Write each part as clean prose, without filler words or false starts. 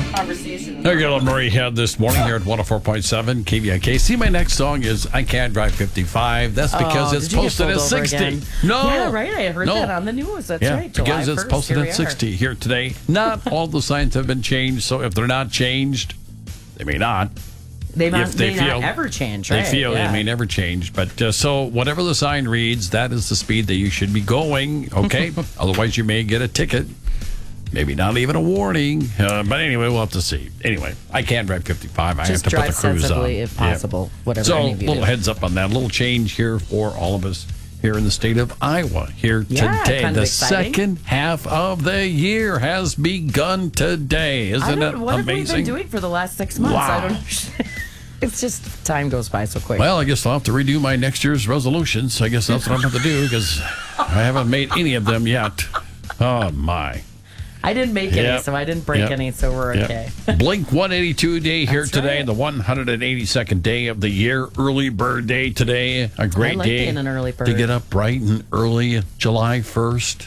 conversation. Regular Murray had this morning here at 104.7 KVIK. See, my next song is I Can't Drive 55. That's because it's did you get posted pulled at over 60. again? No. Yeah, right. I heard that on the news. That's right. July because it's 1st, posted here at we 60 here today. Not all the signs have been changed, so if they're not changed, they may not. They may If they feel- not ever change, right? They feel Yeah. they may never change. But so whatever the sign reads, that is the speed that you should be going, okay? Otherwise, you may get a ticket. Maybe not even a warning. But anyway, we'll have to see. Anyway, I can't drive 55. I Just have to put drive the cruise on. sensibly if possible, whatever So, any of you little do. heads up on that. A little change here for all of us here in the state of Iowa here Yeah, today. kind The of exciting. second half of the year has begun today. Isn't it What have we amazing? been doing for the last 6 months? Wow. I don't understand. It's just time goes by so quick. Well, I guess I'll have to redo my next year's resolutions. I guess that's what I'm going to do because I haven't made any of them yet. Oh, my. I didn't make any, Yep. so I didn't break Yep. any, so we're okay. Blink 182 day here That's today, right. the 182nd day of the year. Early bird day today. A great like day being an early bird. to get up bright and early, July 1st.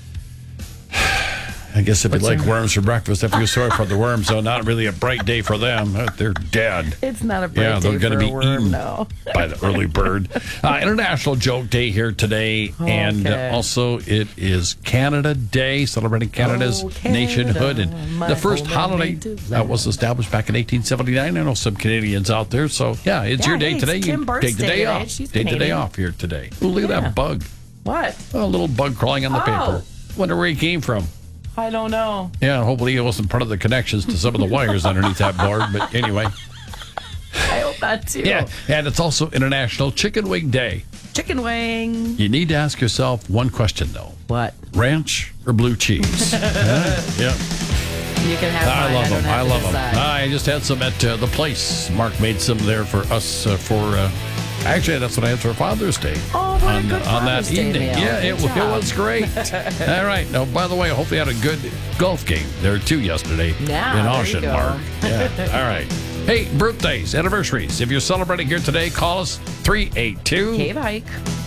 I guess if you like worms for breakfast, I feel sorry for the worms, so not really a bright day for them. They're dead. It's not a break Yeah, they're day going to for be a worm, eaten no. by the early bird. International Joke Day here today, and Okay. also it is Canada Day, celebrating Canada's Oh, Canada, nationhood and my the first home holiday and native that was established back in 1879. I know some Canadians out there, so yeah, it's your Yeah, day hey, today. it's You Kim Burt's take the day day today. off. She's Take the day Canadian. off here today. Ooh, look at Yeah. that bug! What? A little bug crawling on the paper. Wonder where he came from. I don't know. Yeah, hopefully it wasn't part of the connections to some of the wires underneath that board. But anyway. I hope not, too. Yeah, and it's also International Chicken Wing Day. Chicken wing. You need to ask yourself one question, though. What? Ranch or blue cheese? Yeah. You can have I mine. love don't them. have I to love them. decide. I just had some at the place. Mark made some there for us actually, that's what I had for Father's Day. Oh, what a good on that Father's Day evening. meal. Yeah, Good it job. was great. All right. Now, by the way, I hope you had a good golf game there, too, yesterday Yeah, in there Ocean, you go. Mark. Yeah. All right. Hey, birthdays, anniversaries. If you're celebrating here today, call us 382 Cave hike.